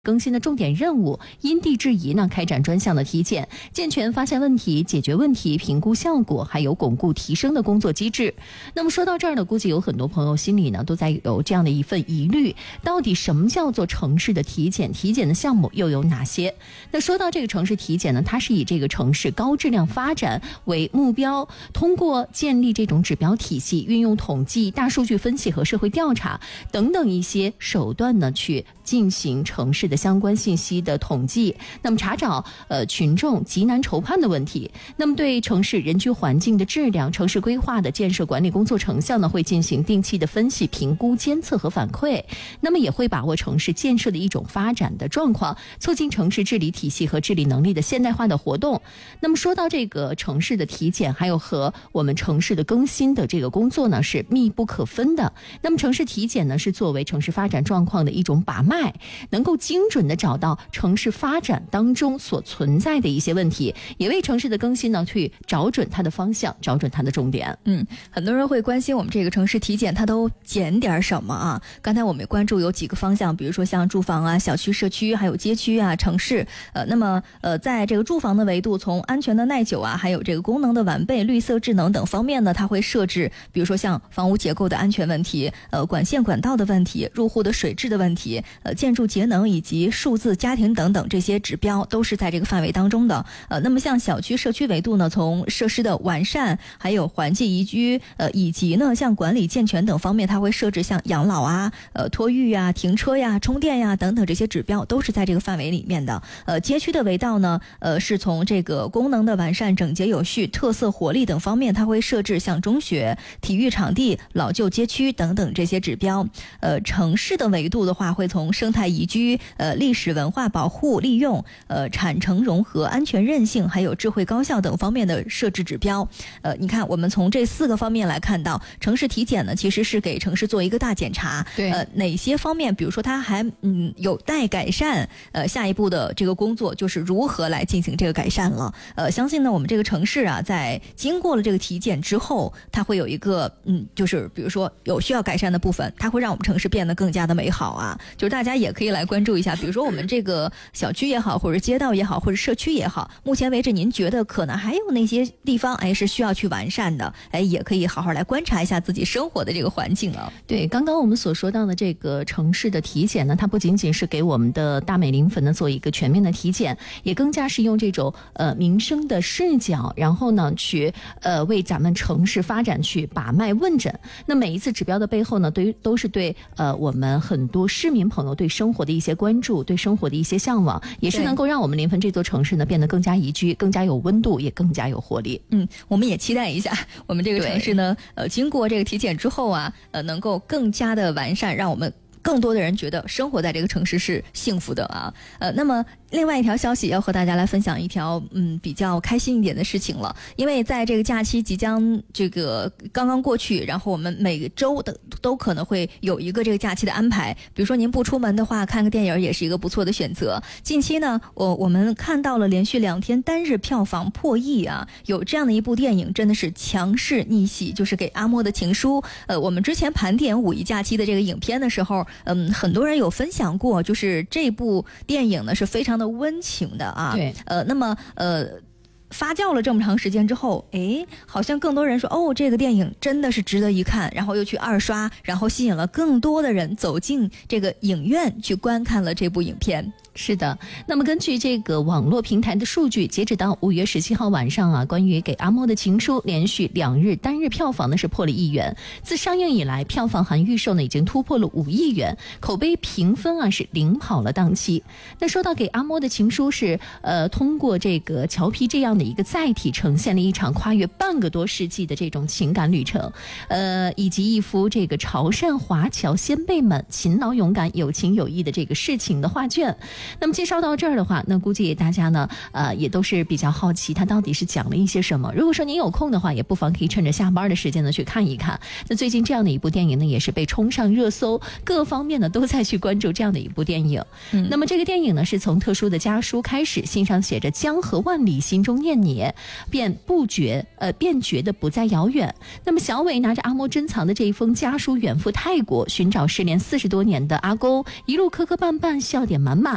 更新的重点任务，因地制宜呢开展专项的体检，健全发现问题、解决问题、评估效果，还有巩固提升的工作机制。那么说到这儿呢，估计有很多朋友心里呢都在有这样的一份疑虑，到底什么叫做城市的体检？体检的项目又有哪些？那说到这个城市体检呢，它是以这个城市高质量发展为目标，通过建立这种指标体系，运用统计、大数据分析和社会调查等等一些手段呢，去进行城市的相关信息的统计，那么查找群众急难愁盼的问题，那么对城市人居环境的质量、城市规划的建设管理工作成效呢，会进行定期的分析、评估、监测和反馈，那么也会把握城市建设的一种发展的状况，促进城市治理体系和治理能力的现代化的活动。那么说到这个城市的体检，还有和我们城市的更新的这个工作呢，是密不可分的。那么城市体检呢，是作为城市发展状况的一种把脉，能够精准地找到城市发展当中所存在的一些问题，也为城市的更新呢去找准它的方向，找准它的重点。 很多人会关心我们这个城市体检它都检点什么啊？刚才我们也关注有几个方向，比如说像住房啊、小区、社区，还有街区啊、城市。那么在这个住房的维度，从安全的耐久啊，还有这个功能的完备、绿色智能等方面呢，它会设置，比如说像房屋结构的安全问题、管线管道的问题、入户的水质的问题、建筑节能以及数字家庭等等这些指标都是在这个范围当中的。那么像小区社区维度呢，从设施的完善，还有环境宜居，以及呢像管理健全等方面，它会设置像养老啊、托育啊、停车呀、充电呀等等这些指标都是在这个范围里面的。街区的维道呢，是从这个功能的完善、整洁有序、特色活力等方面，它会设置像中学、体育场地、老旧街区等等这些指标。城市的维度的话，会从生态宜居、历史文化保护利用、产城融合、安全韧性，还有智慧高效等方面的设置指标。你看我们从这4个方面来看到，城市体检呢其实是给城市做一个大检查。 对， 哪些方面比如说它还有待改善，下一步的这个工作就是如何来进行这个改善了。相信呢我们这个城市啊，在经过了这个体检之后，它会有一个就是比如说有需要改善的部分，它会让我们城市变得更加的美好啊。就是大家也可以来关注一下，比如说我们这个小区也好，或者街道也好，或者社区也好，目前为止您觉得可能还有哪些地方是需要去完善的，也可以好好来观察一下自己生活的这个环境啊。 对，刚刚我们所说到的这个城市的体检呢，它不仅仅是给我们的大美临汾呢做一个全面的体检，也更加是用这种民生的视角，然后呢去为咱们城市发展去把脉问诊。那每一次指标的背后呢，都是对我们很多市民朋友对生活的一些关注，对生活的一些向往，也是能够让我们临汾这座城市呢变得更加宜居，更加有温度，也更加有活力。 我们也期待一下我们这个城市呢经过这个体检之后啊，能够更加的完善，让我们更多的人觉得生活在这个城市是幸福的啊。那么另外一条消息要和大家来分享一条比较开心一点的事情了，因为在这个假期即将这个刚刚过去，然后我们每个周都可能会有一个这个假期的安排，比如说您不出门的话，看个电影也是一个不错的选择。近期呢我们看到了连续2天单日票房破亿啊，有这样的一部电影真的是强势逆袭，就是给阿莫的情书。我们之前盘点5一假期的这个影片的时候，很多人有分享过，就是这部电影呢是非常的温情的啊。 对， 那么发酵了这么长时间之后，好像更多人说这个电影真的是值得一看，然后又去2刷，然后吸引了更多的人走进这个影院去观看了这部影片。 是的，那么根据这个网络平台的数据，截止到5月17号晚上啊，关于给阿莫的情书连续2日单日票房呢是破了1亿元，自上映以来票房含预售呢已经突破了5亿元，口碑评分啊是领跑了档期。那说到给阿莫的情书是通过这个乔皮这样的一个载体，呈现了一场跨越半个多世纪的这种情感旅程，以及一幅这个潮汕华侨先辈们勤劳勇敢、有情有义的这个世情的画卷。那么介绍到这儿的话，那估计大家呢也都是比较好奇它到底是讲了一些什么。如果说您有空的话，也不妨可以趁着下班的时间呢去看一看。那最近这样的一部电影呢也是被冲上热搜，各方面呢都在去关注这样的一部电影。那么这个电影呢是从特殊的家书开始，信上写着江河万里心中念你，便觉得不再遥远。那么小伟拿着阿莫珍藏的这一封家书远赴泰国，寻找失联40多年的阿公，一路磕磕绊绊，笑点满满。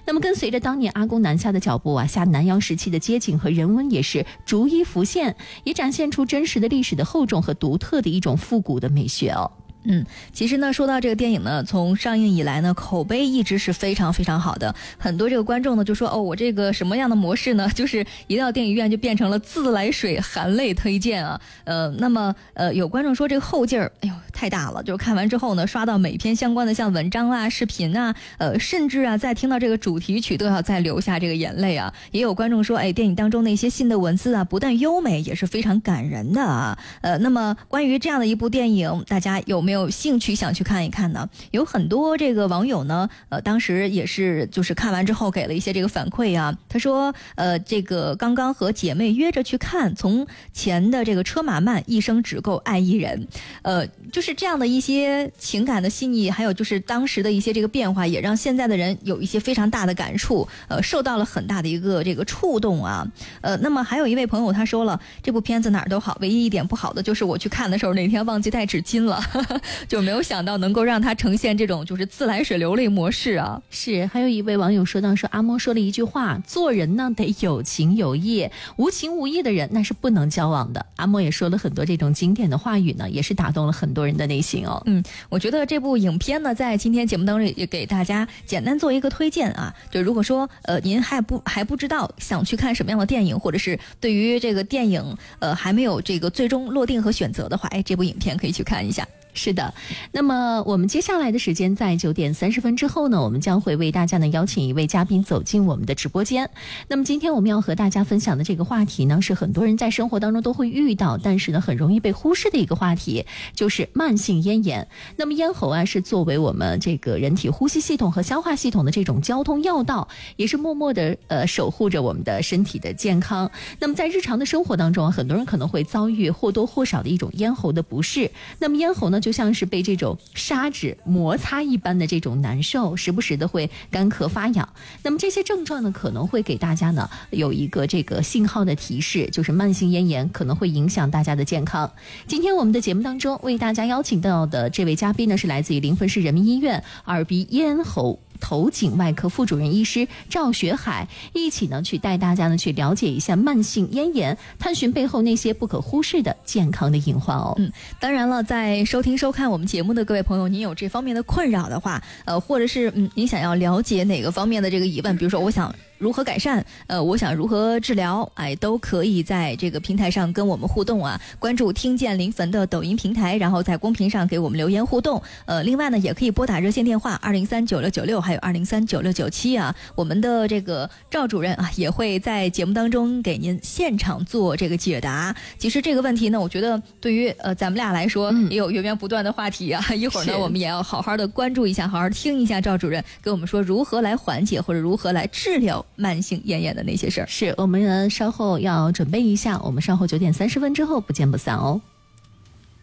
那么跟随着当年阿公南下的脚步啊，下南洋时期的街景和人文也是逐一浮现，也展现出真实的历史的厚重和独特的一种复古的美学哦。 其实呢，说到这个电影呢，从上映以来呢，口碑一直是非常非常好的。很多这个观众呢就说，我这个什么样的模式呢？就是一到电影院就变成了自来水含泪推荐啊。那么有观众说这个后劲儿，哎呦太大了，就是看完之后呢，刷到每篇相关的像文章啊、视频啊，甚至啊，在听到这个主题曲都要再流下这个眼泪啊。也有观众说，电影当中那些新的文字啊，不但优美，也是非常感人的啊。那么关于这样的一部电影，大家有没有兴趣想去看一看呢？有很多这个网友呢，当时也是就是看完之后给了一些这个反馈啊。他说，这个刚刚和姐妹约着去看，从前的这个车马慢，一生只够爱一人，就是这样的一些情感的细腻，还有就是当时的一些这个变化，也让现在的人有一些非常大的感触，受到了很大的一个这个触动啊。那么还有一位朋友他说了，这部片子哪儿都好，唯一一点不好的就是我去看的时候那天忘记带纸巾了，就没有想到能够让它呈现这种就是自来水流泪模式啊。 是，还有一位网友说到，说阿莫说了一句话，做人呢得有情有义，无情无义的人那是不能交往的。阿莫也说了很多这种经典的话语呢，也是打动了很多人的内心哦。 我觉得这部影片呢，在今天节目当中也给大家简单做一个推荐啊。就如果说您还不知道想去看什么样的电影，或者是对于这个电影还没有这个最终落定和选择的话，这部影片可以去看一下。 是的，那么我们接下来的时间在9点30分之后呢，我们将会为大家呢邀请一位嘉宾走进我们的直播间。那么今天我们要和大家分享的这个话题呢，是很多人在生活当中都会遇到，但是呢很容易被忽视的一个话题，就是慢性咽炎。那么咽喉啊是作为我们这个人体呼吸系统和消化系统的这种交通要道，也是默默的守护着我们的身体的健康。那么在日常的生活当中，很多人可能会遭遇或多或少的一种咽喉的不适。那么咽喉呢就像是被这种砂纸摩擦一般的这种难受，时不时的会干咳发痒。那么这些症状呢可能会给大家呢有一个这个信号的提示，就是慢性咽炎可能会影响大家的健康。今天我们的节目当中为大家邀请到的这位嘉宾呢，是来自于临汾市人民医院耳鼻咽喉头颈外科副主任医师赵学海，一起呢去带大家呢去了解一下慢性咽炎，探寻背后那些不可忽视的健康的隐患哦。 当然了，在收听收看我们节目的各位朋友，您有这方面的困扰的话，或者是您想要了解哪个方面的这个疑问，比如说我想如何改善，我想如何治疗，都可以在这个平台上跟我们互动啊。关注听见临汾的抖音平台，然后在公屏上给我们留言互动。另外呢，也可以拨打热线电话2039696，还有2039697啊。我们的这个赵主任啊，也会在节目当中给您现场做这个解答。其实这个问题呢，我觉得对于咱们俩来说，也有源源不断的话题啊。一会儿呢，我们也要好好的关注一下，好好听一下赵主任给我们说如何来缓解或者如何来治疗慢性咽炎的那些事儿。 是，我们稍后要准备一下，我们稍后9点30分之后不见不散哦。